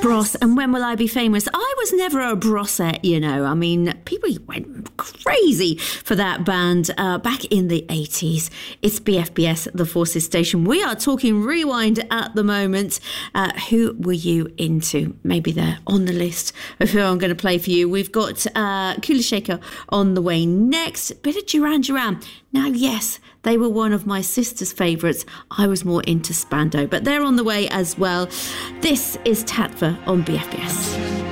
Bros, and When Will I Be Famous? I was never a Brossette, you know. I mean, people went crazy for that band back in the 80s. It's BFBS, the Forces Station. We are talking Rewind at the moment. Who were you into? Maybe they're on the list of who I'm going to play for you. We've got Kula Shaker on the way next. Bit of Duran Duran. Now, yes, they were one of my sister's favourites. I was more into Spandau, but they're on the way as well. This is Tatva on BFBS.